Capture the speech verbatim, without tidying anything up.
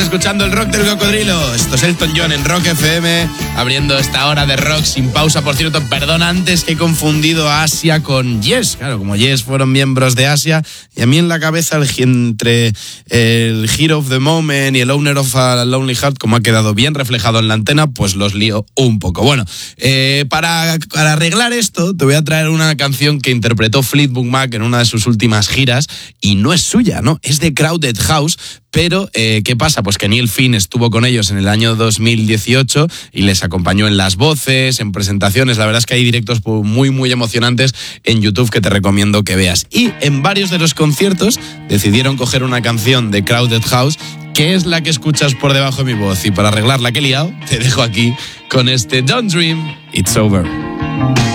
escuchando el rock del cocodrilo. Esto es Elton John en Rock F M, abriendo esta hora de rock sin pausa. Por cierto, perdón antes que he confundido a Asia con Yes. Claro, como Yes fueron miembros de Asia, y a mí en la cabeza el, entre el Hero of the Moment y el Owner of a Lonely Heart, como ha quedado bien reflejado en la antena, pues los lío un poco. Bueno, eh, para, para arreglar esto, te voy a traer una canción que interpretó Fleetwood Mac en una de sus últimas giras, y no es suya, ¿no? Es de Crowded House. Pero, eh, ¿qué pasa? Pues que Neil Finn estuvo con ellos en el año dos mil dieciocho y les acompañó en las voces, en presentaciones. La verdad es que hay directos muy, muy emocionantes en YouTube que te recomiendo que veas. Y en varios de los conciertos decidieron coger una canción de Crowded House, que es la que escuchas por debajo de mi voz. Y para arreglar la que he liado, te dejo aquí con este Don't Dream, It's Over.